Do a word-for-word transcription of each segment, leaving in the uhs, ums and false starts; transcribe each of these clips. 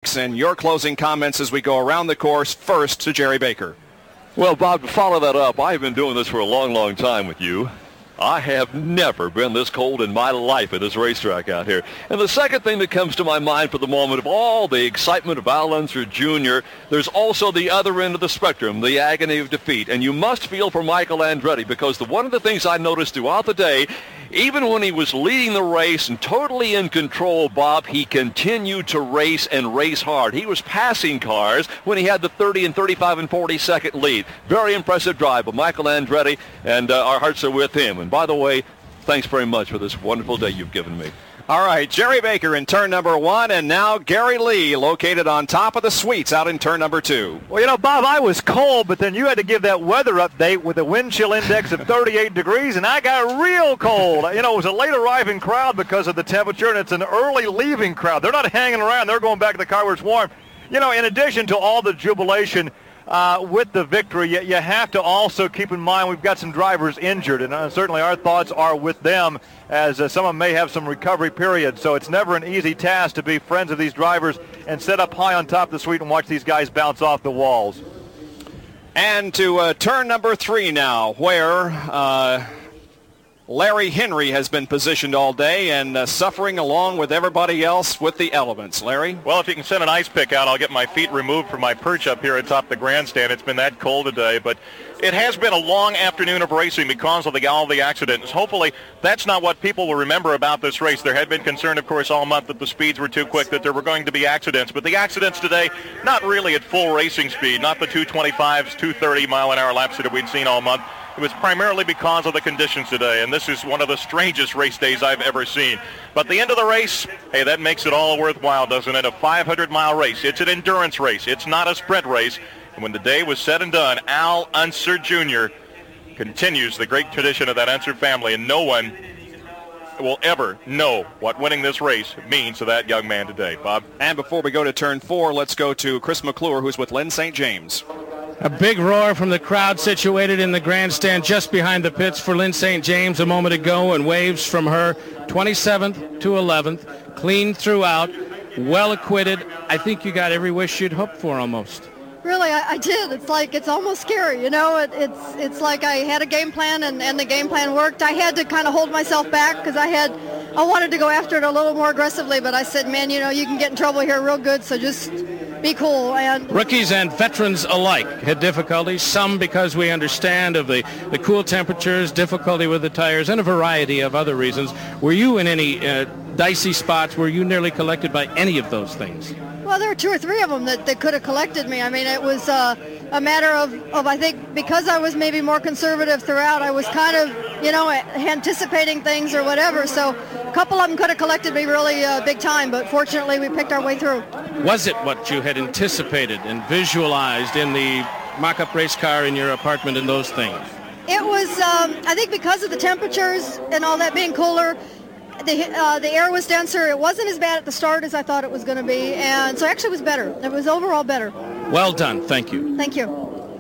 Hendricks, and your closing comments as we go around the course, first to Jerry Baker. Well, Bob, to follow that up, I've been doing this for a long, long time with you. I have never been this cold in my life at this racetrack out here. And the second thing that comes to my mind for the moment of all the excitement of Al Unser Junior, there's also the other end of the spectrum, the agony of defeat. And you must feel for Michael Andretti, because the, one of the things I noticed throughout the day, even when he was leading the race and totally in control, Bob, he continued to race and race hard. He was passing cars when he had the thirty and thirty-five and forty second lead. Very impressive drive by Michael Andretti, and uh, our hearts are with him. And by the way, thanks very much for this wonderful day you've given me. All right, Jerry Baker in turn number one, and now Gary Lee located on top of the suites out in turn number two. Well, you know, Bob, I was cold, but then you had to give that weather update with a wind chill index of thirty-eight degrees, and I got real cold. You know, it was a late arriving crowd because of the temperature, and it's an early leaving crowd. They're not hanging around. They're going back to the car where it's warm. You know, in addition to all the jubilation Uh, with the victory, you, you have to also keep in mind we've got some drivers injured, and uh, certainly our thoughts are with them, as uh, some of them may have some recovery periods. So it's never an easy task to be friends of these drivers and sit up high on top of the suite and watch these guys bounce off the walls. And to uh, turn number three now, where uh, Larry Henry has been positioned all day and uh, suffering along with everybody else with the elements. Larry? Well, if you can send an ice pick out, I'll get my feet removed from my perch up here atop the grandstand. It's been that cold today, but it has been a long afternoon of racing because of the, all the accidents. Hopefully, that's not what people will remember about this race. There had been concern, of course, all month that the speeds were too quick, that there were going to be accidents. But the accidents today, not really at full racing speed, not the two twenty-fives, two thirty mile an hour laps that we'd seen all month. It was primarily because of the conditions today, and this is one of the strangest race days I've ever seen. But the end of the race, hey, that makes it all worthwhile, doesn't it? A five hundred mile race. It's an endurance race. It's not a sprint race. And when the day was said and done, Al Unser Junior continues the great tradition of that Unser family, and no one will ever know what winning this race means to that young man today. Bob? And before we go to turn four, let's go to Chris McClure, who's with Lyn Saint James. A big roar from the crowd situated in the grandstand just behind the pits for Lyn Saint James a moment ago, and waves from her twenty-seventh to eleventh, clean throughout, well acquitted. I think you got every wish you'd hoped for almost. Really, I, I did. It's like, it's almost scary, you know. It, it's it's like I had a game plan, and, and the game plan worked. I had to kind of hold myself back because I had, I wanted to go after it a little more aggressively, but I said, man, you know, you can get in trouble here real good, so just be cool. And rookies and veterans alike had difficulties, some because we understand of the, the cool temperatures, difficulty with the tires, and a variety of other reasons. Were you in any uh, dicey spots? Were you nearly collected by any of those things? Well, there were two or three of them that, that could have collected me. I mean, it was uh, a matter of, of, I think, because I was maybe more conservative throughout, I was kind of, you know, anticipating things or whatever. So a couple of them could have collected me really uh, big time, but fortunately we picked our way through. Was it what you had anticipated and visualized in the mock-up race car in your apartment and those things? It was, um, I think because of the temperatures and all that being cooler, The, uh, the air was denser. It wasn't as bad at the start as I thought it was going to be, and so actually it was better. It was overall better. Well done. Thank you. Thank you.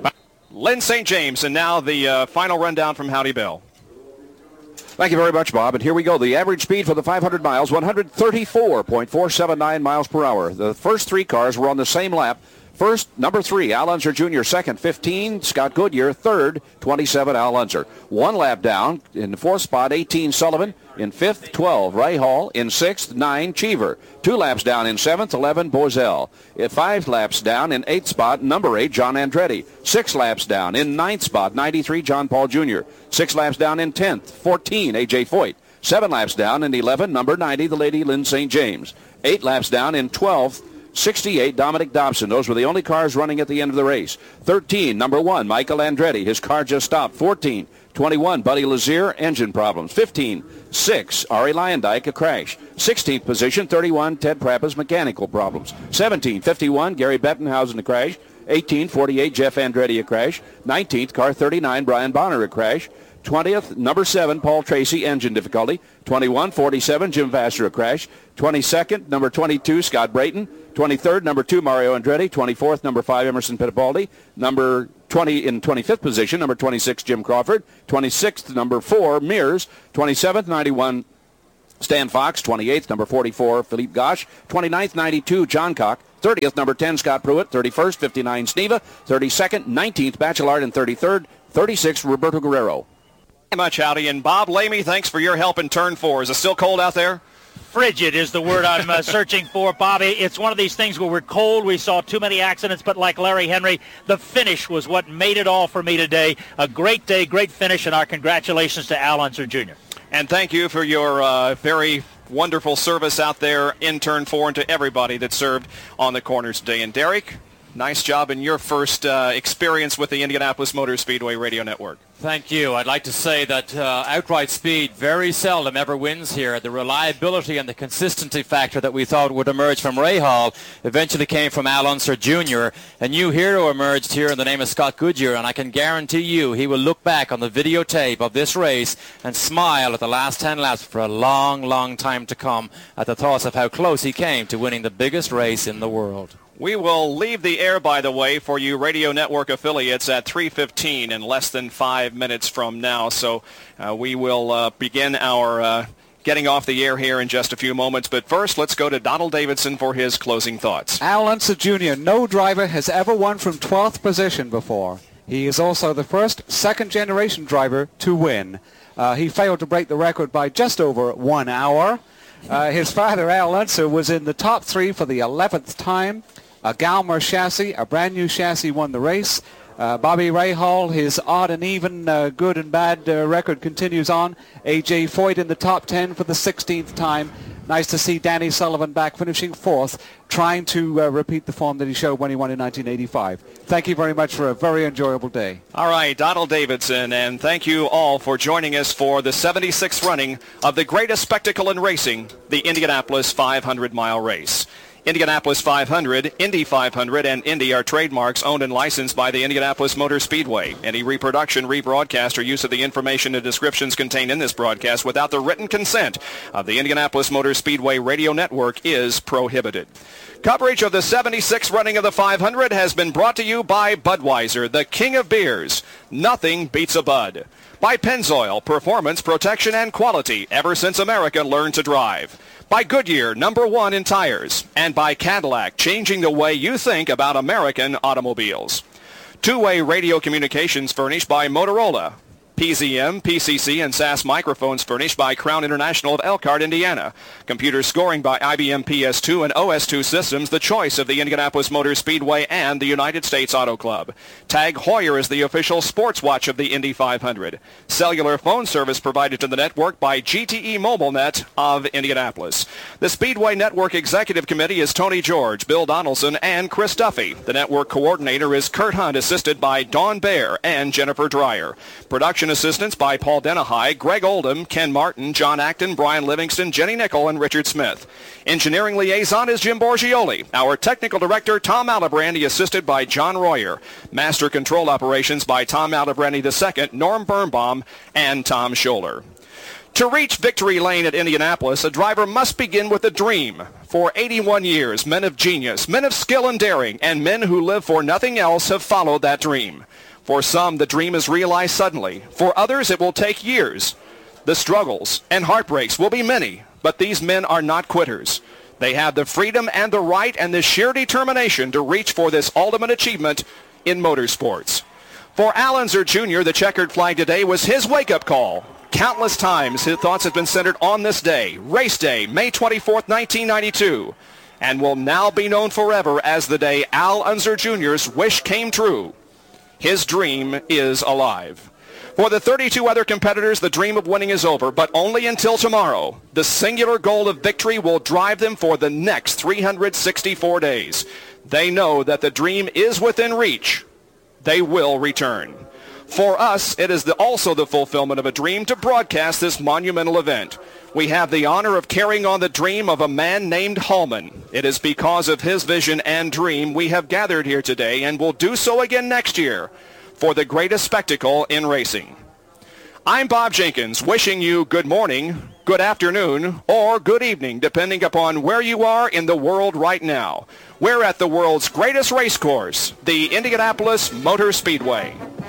Lyn Saint James, and now the uh, final rundown from Howdy Bell. Thank you very much, Bob. And here we go. The average speed for the five hundred miles, one thirty-four point four seven nine miles per hour. The first three cars were on the same lap. First, number three, Al Unser Junior Second, fifteen, Scott Goodyear. Third, twenty-seven, Al Unser. One lap down. In the fourth spot, eighteen, Sullivan. In fifth, twelve, Ray Hall. In sixth, nine, Cheever. Two laps down in seventh, eleven, Boesel. At five laps down in eighth spot, number eight, John Andretti. Six laps down in ninth spot, ninety-three, John Paul Junior Six laps down in tenth, fourteen, A J Foyt. Seven laps down in eleven, number ninety, the lady Lyn Saint James. Eight laps down in twelfth, sixty-eight, Dominic Dobson. Those were the only cars running at the end of the race. thirteen, number one, Michael Andretti. His car just stopped. fourteen, twenty-one, Buddy Lazier, engine problems. fifteen, six, Ari Lyondike, a crash. sixteenth position, thirty-one, Ted Prappas, mechanical problems. seventeen, fifty-one, Gary Bettenhausen, a crash. eighteen, forty-eight, Jeff Andretti, a crash. nineteenth, car thirty-nine, Brian Bonner, a crash. twentieth, number seven, Paul Tracy, engine difficulty. twenty-one, forty-seven, Jim Vassar, a crash. twenty-second, number twenty-two, Scott Brayton. twenty-third, number two, Mario Andretti. twenty-fourth, number five, Emerson Fittipaldi. Number twenty in twenty-fifth position, number twenty-six, Jim Crawford. twenty-sixth, number four, Mears. twenty-seventh, ninety-one, Stan Fox. twenty-eighth, number forty-four, Philippe Gosch. twenty-ninth, ninety-two, John Cock. thirtieth, number ten, Scott Pruitt. thirty-first, fifty-nine, Sneva. thirty-second, nineteenth, Bachelard. And thirty-third, thirty-sixth, Roberto Guerrero. Very much, Howdy. And Bob Lamy, thanks for your help in turn four. Is it still cold out there? Frigid is the word I'm uh, searching for, Bobby. It's one of these things where we're cold. We saw too many accidents, but like Larry Henry, the finish was what made it all for me today. A great day, great finish, and our congratulations to Al Unser Junior And thank you for your uh, very wonderful service out there in turn four, and to everybody that served on the corners today. And Derek, nice job in your first uh, experience with the Indianapolis Motor Speedway Radio Network. Thank you. I'd like to say that uh, outright speed very seldom ever wins here. The reliability and the consistency factor that we thought would emerge from Ray Hall eventually came from Al Unser Junior A new hero emerged here in the name of Scott Goodyear, and I can guarantee you he will look back on the videotape of this race and smile at the last ten laps for a long, long time to come at the thoughts of how close he came to winning the biggest race in the world. We will leave the air, by the way, for you Radio Network affiliates at three fifteen in less than five minutes from now. So uh, we will uh, begin our uh, getting off the air here in just a few moments. But first, let's go to Donald Davidson for his closing thoughts. Al Unser Junior, no driver has ever won from twelfth position before. He is also the first second-generation driver to win. Uh, he failed to break the record by just over one hour. Uh, his father, Al Unser, was in the top three for the eleventh time. A Galmer chassis, a brand new chassis, won the race. Uh, Bobby Rahal, his odd and even, uh, good and bad uh, record continues on. A J Foyt in the top ten for the sixteenth time. Nice to see Danny Sullivan back finishing fourth, trying to uh, repeat the form that he showed when he won in nineteen eighty-five. Thank you very much for a very enjoyable day. All right, Donald Davidson, and thank you all for joining us for the seventy-sixth running of the greatest spectacle in racing, the Indianapolis five hundred mile race. Indianapolis five hundred, Indy five hundred, and Indy are trademarks owned and licensed by the Indianapolis Motor Speedway. Any reproduction, rebroadcast, or use of the information and descriptions contained in this broadcast without the written consent of the Indianapolis Motor Speedway Radio Network is prohibited. Coverage of the seventy-sixth running of the five hundred has been brought to you by Budweiser, the king of beers. Nothing beats a Bud. By Pennzoil, performance, protection, and quality ever since America learned to drive. By Goodyear, number one in tires. And by Cadillac, changing the way you think about American automobiles. Two-way radio communications furnished by Motorola. P Z M, P C C, and S A S microphones furnished by Crown International of Elkhart, Indiana. Computer scoring by I B M P S two and O S two systems, the choice of the Indianapolis Motor Speedway and the United States Auto Club. Tag Heuer is the official sports watch of the Indy five hundred. Cellular phone service provided to the network by G T E MobileNet of Indianapolis. The Speedway Network Executive Committee is Tony George, Bill Donaldson, and Chris Duffy. The network coordinator is Kurt Hunt, assisted by Dawn Baer and Jennifer Dreyer. Production assistance by Paul Denahai, Greg Oldham, Ken Martin, John Acton, Brian Livingston, Jenny Nickel, and Richard Smith. Engineering liaison is Jim Borgioli. Our technical director, Tom Alabrandy, assisted by John Royer. Master control operations by Tom Alabrandy the second, Norm Birnbaum, and Tom Scholler. To reach victory lane at Indianapolis, a driver must begin with a dream. For eighty-one years, men of genius, men of skill and daring, and men who live for nothing else have followed that dream. For some, the dream is realized suddenly. For others, it will take years. The struggles and heartbreaks will be many, but these men are not quitters. They have the freedom and the right and the sheer determination to reach for this ultimate achievement in motorsports. For Al Unser Junior, the checkered flag today was his wake-up call. Countless times his thoughts have been centered on this day, race day, May twenty-fourth, nineteen ninety-two, and will now be known forever as the day Al Unser Junior's wish came true. His dream is alive. For the thirty-two other competitors, the dream of winning is over, but only until tomorrow. The singular goal of victory will drive them for the next three hundred sixty-four days. They know that the dream is within reach. They will return. For us, it is the, also the fulfillment of a dream to broadcast this monumental event. We have the honor of carrying on the dream of a man named Hallman. It is because of his vision and dream we have gathered here today and will do so again next year for the greatest spectacle in racing. I'm Bob Jenkins, wishing you good morning, good afternoon, or good evening, depending upon where you are in the world right now. We're at the world's greatest race course, the Indianapolis Motor Speedway.